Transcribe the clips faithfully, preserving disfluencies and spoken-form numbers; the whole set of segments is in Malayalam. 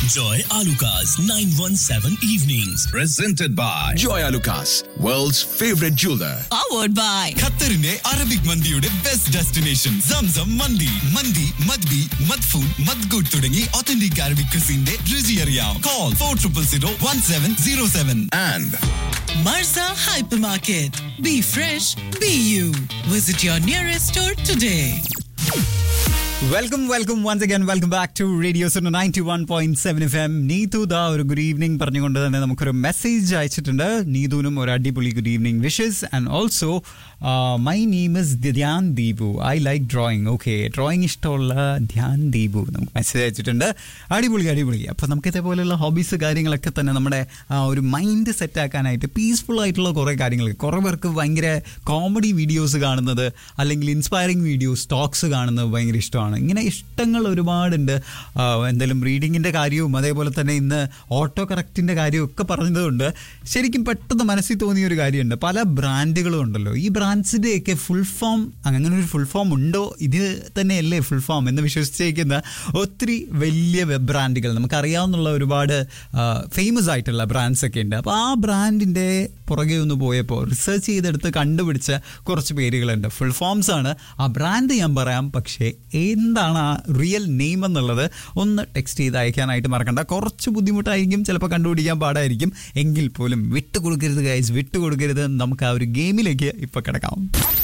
Joy Alucas nine one seven Evenings. Presented by Joy Alucas, world's favorite jeweler. Powered by ഖത്തറിന്റെ അറബിക് മന്തിയുടെ ബെസ്റ്റ് ഡെസ്റ്റിനേഷൻ സംസം മന്തി. മന്തി മദ്ബി മദ്ഫൂൻ മദ്ഗുഡ് തുടങ്ങി ഒത്തന്റിക് അറബിക് ക്യൂസിന്റെ രുചി അറിയാം. Call four triple zero one seven zero seven. And Marza Hypermarket. Be fresh, be you. Visit your nearest store today. Welcome welcome once again welcome back to radio zone ninety one point seven F M. Neethu ദാ ഒരു ഗുഡ് ഈവനിങ് പറഞ്ഞുകൊണ്ട് തന്നെ നമുക്കൊരു മെസ്സേജ് അയച്ചിട്ടുണ്ട്. നീതുവിനും ഒരു അടിപൊളി good evening wishes. And also my name is Dhyan Deepu. I like drawing. Okay, drawing ഇഷ്ടമുള്ള ധ്യാൻ ദീപു നമുക്ക് മെസ്സേജ് അയച്ചിട്ടുണ്ട്. അടിപൊളി അടിപൊളി. അപ്പോൾ നമുക്ക് ഇതേപോലെയുള്ള ഹോബീസ് കാര്യങ്ങളൊക്കെ തന്നെ നമ്മുടെ ഒരു മൈൻഡ് സെറ്റ് ആക്കാനായിട്ട് പീസ്ഫുൾ ആയിട്ടുള്ള കുറേ കാര്യങ്ങൾ. കുറേ പേർക്ക് ഭയങ്കര കോമഡി വീഡിയോസ് കാണുന്നത് അല്ലെങ്കിൽ ഇൻസ്പയറിംഗ് വീഡിയോസ് ടോക്സ് കാണുന്നത് ഭയങ്കര ഇഷ്ടമാണ്. ഇങ്ങനെ ഇഷ്ടങ്ങൾ ഒരുപാടുണ്ട്. എന്തെങ്കിലും റീഡിങ്ങിൻ്റെ കാര്യവും അതേപോലെ തന്നെ ഇന്ന് ഓട്ടോ കറക്റ്റിൻ്റെ കാര്യവും ഒക്കെ പറഞ്ഞതുകൊണ്ട് ശരിക്കും പെട്ടെന്ന് മനസ്സിൽ തോന്നിയ ഒരു കാര്യമുണ്ട്. പല ബ്രാൻഡുകളും ഉണ്ടല്ലോ. ഈ ബ്രാൻഡ്സിൻ്റെയൊക്കെ ഫുൾ ഫോം, അങ്ങനെ ഒരു ഫുൾ ഫോം ഉണ്ടോ, ഇത് തന്നെയല്ലേ ഫുൾ ഫോം എന്ന് വിശ്വസിച്ചേക്കുന്ന ഒത്തിരി വലിയ വെബ് ബ്രാൻഡുകൾ നമുക്കറിയാവുന്ന ഒരുപാട് ഫേമസ് ആയിട്ടുള്ള ബ്രാൻഡ്സ് ഒക്കെ ഉണ്ട്. അപ്പോൾ ആ ബ്രാൻഡിൻ്റെ പുറകെ ഒന്ന് പോയപ്പോൾ റിസർച്ച് ചെയ്തെടുത്ത് കണ്ടുപിടിച്ച കുറച്ച് പേരുകളുണ്ട്. ഫുൾ ഫോംസ് ആണ്. ആ ബ്രാൻഡ് ഞാൻ പറയാം, പക്ഷേ എന്താണ് ആ റിയൽ നെയിം എന്നുള്ളത് ഒന്ന് ടെക്സ്റ്റ് ചെയ്ത് അയക്കാനായിട്ട് മറക്കണ്ട. കുറച്ച് ബുദ്ധിമുട്ടായിരിക്കും, ചിലപ്പോൾ കണ്ടുപിടിക്കാൻ പാടായിരിക്കും. എങ്കിൽ പോലും വിട്ടുകൊടുക്കരുത് ഗൈസ്, വിട്ടുകൊടുക്കരുത്. നമുക്ക് ആ ഒരു ഗെയിമിലേക്ക് ഇപ്പൊ കിടക്കാം.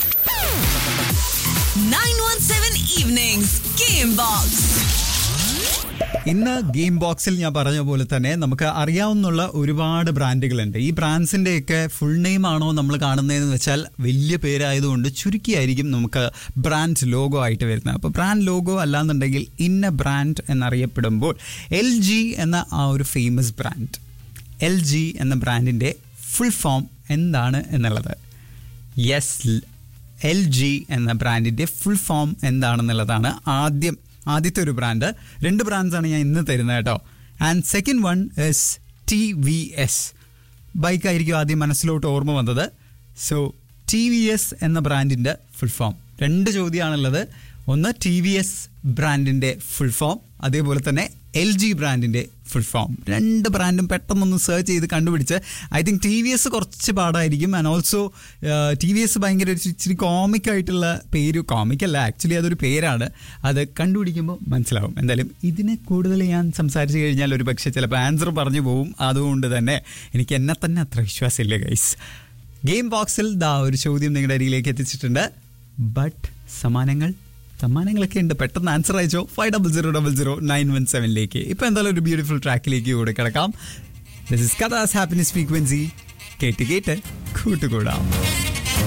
nine one seven Evenings Game Box. ഇന്ന് ഗെയിം ബോക്സിൽ ഞാൻ പറഞ്ഞ പോലെ തന്നെ നമുക്ക് അറിയാവുന്ന ഒരുപാട് ബ്രാൻഡുകളുണ്ട്. ഈ ബ്രാൻഡ്സിൻ്റെയൊക്കെ ഫുൾ നെയിം ആണോ നമ്മൾ കാണുന്നതെന്ന് വെച്ചാൽ വലിയ പേരായതുകൊണ്ട് ചുരുക്കിയായിരിക്കും നമുക്ക് ബ്രാൻഡ് ലോഗോ ആയിട്ട് വരുന്നത്. അപ്പോൾ ബ്രാൻഡ് ലോഗോ അല്ലാന്നുണ്ടെങ്കിൽ ഇന്ന ബ്രാൻഡ് എന്നറിയപ്പെടുമ്പോൾ എൽ ജി എന്ന ആ ഒരു ഫേമസ് ബ്രാൻഡ്, എൽ ജി എന്ന ബ്രാൻഡിൻ്റെ ഫുൾ ഫോം എന്താണ് എന്നുള്ളത്. യെസ്, എൽ ജി എന്ന ബ്രാൻഡിൻ്റെ ഫുൾ ഫോം എന്താണെന്നുള്ളതാണ് ആദ്യം ആദ്യത്തെ ഒരു ബ്രാൻഡ്. രണ്ട് ബ്രാൻഡ്സാണ് ഞാൻ ഇന്ന് തരുന്നത് കേട്ടോ. And second one is T V S. ബൈക്കായിരിക്കും ആദ്യം മനസ്സിലോട്ട് ഓർമ്മ വന്നത്. സോ ടി വി എസ് എന്ന ബ്രാൻഡിൻ്റെ ഫുൾ ഫോം. രണ്ട് ചോദ്യമാണുള്ളത്. ഒന്ന് ടി വി എസ് ബ്രാൻഡിൻ്റെ ഫുൾ ഫോം, അതേപോലെ തന്നെ എൽ ജി ബ്രാൻഡിൻ്റെ ഫുൾ ഫോം. രണ്ട് ബ്രാൻഡും പെട്ടെന്നൊന്ന് സെർച്ച് ചെയ്ത് കണ്ടുപിടിച്ച് I think T V S കുറച്ച് പാടായിരിക്കും. And also T V S ഭയങ്കര ഒരു ഇച്ചിരി കോമിക്കായിട്ടുള്ള പേര്. കോമിക്കല്ല, ആക്ച്വലി അതൊരു പേരാണ്. അത് കണ്ടുപിടിക്കുമ്പോൾ മനസ്സിലാവും. എന്തായാലും ഇതിനെ കൂടുതൽ ഞാൻ സംസാരിച്ച് കഴിഞ്ഞാൽ ഒരു പക്ഷേ ചിലപ്പോൾ ആൻസർ പറഞ്ഞു പോവും. അതുകൊണ്ട് തന്നെ എനിക്ക് എന്നെ തന്നെ അത്ര വിശ്വാസമില്ല ഗൈസ്. ഗെയിം ബോക്സിൽ ദാ ഒരു ചോദ്യം നിങ്ങളുടെ അരികിലേക്ക് എത്തിച്ചിട്ടുണ്ട്. ബട്ട് സമ്മാനങ്ങൾ സമ്മാനങ്ങളൊക്കെ ഉണ്ട്. പെട്ടെന്ന് answer അയച്ചോ five double zero double zero nine one സെവനിലേക്ക്. ഇപ്പോൾ എന്തായാലും ഒരു ബ്യൂട്ടിഫുൾ ട്രാക്കിലേക്ക് കൂടെ കിടക്കാം. This is കഥാസ് happiness frequency. കേട്ട് കേട്ട് കൂട്ടുകൂടാം.